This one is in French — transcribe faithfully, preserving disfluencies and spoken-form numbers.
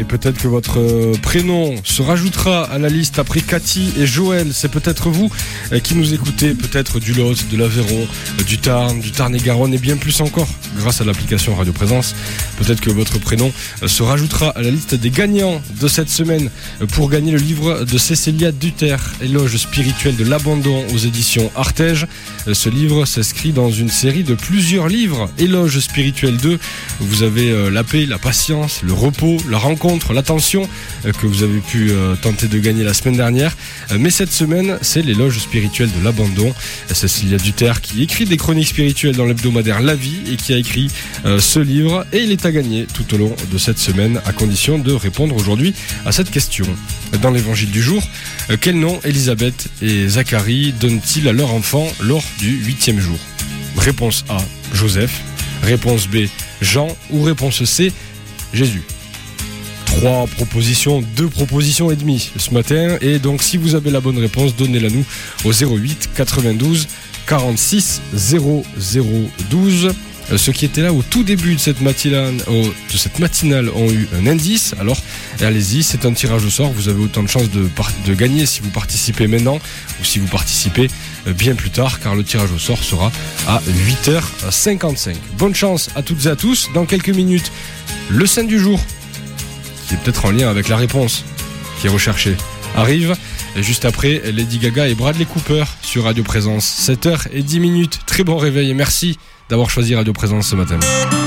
et peut-être que votre euh, prénom se rajoutera à la liste après Cathy et Joël. C'est peut-être vous euh, qui nous écoutez, peut-être du Lot, de l'Aveyron, euh, du Tarn, du Tarn-et-Garonne et bien plus encore grâce à l'application Radio Présence. Peut-être que votre prénom euh, se rajoutera à la liste des gagnants de cette semaine euh, pour gagner le livre de Cécilia Duter, Éloge spirituel de l'abandon aux éditions Artege. Euh, ce livre s'inscrit dans une série de plusieurs livres, Éloge spirituel deux. Vous avez euh, la paix, la patience, le repos, la rencontre, l'attention euh, que vous avez pu euh, tenter de gagner la semaine dernière. Euh, mais cette semaine, c'est l'éloge spirituel de l'abandon. Euh, Cécilia Duter qui écrit des chroniques spirituelles dans l'hebdomadaire La Vie et qui a écrit euh, ce livre. Et il est à gagner tout au long de cette semaine à condition de répondre aujourd'hui à cette question. Dans l'évangile du jour, euh, quel nom Élisabeth et Zacharie donnent-ils à leur enfant lors du huitième jour? Réponse A, Joseph. Réponse B, Jean. Ou réponse C, Jésus. Trois propositions, deux propositions et demie ce matin. Et donc si vous avez la bonne réponse, donnez-la nous au zéro huit quatre-vingt-douze quarante-six zéro zéro douze. Ceux qui étaient là au tout début de cette matinale, de cette matinale ont eu un indice. Alors allez-y, c'est un tirage au sort. Vous avez autant de chances de, de gagner si vous participez maintenant ou si vous participez bien plus tard, car le tirage au sort sera à huit heures cinquante-cinq. Bonne chance à toutes et à tous. Dans quelques minutes, le saint du jour, qui est peut-être en lien avec la réponse qui est recherchée, arrive. Et juste après, Lady Gaga et Bradley Cooper sur Radio Présence. sept heures dix minutes. Très bon réveil et merci d'avoir choisi Radio Présence ce matin.